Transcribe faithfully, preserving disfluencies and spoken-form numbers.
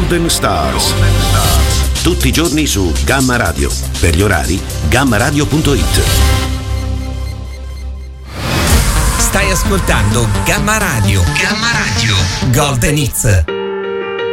Golden Stars. Tutti i giorni su Gamma Radio. Per gli orari, gamma radio punto it. Stai ascoltando Gamma Radio. Gamma Radio. Golden Hits.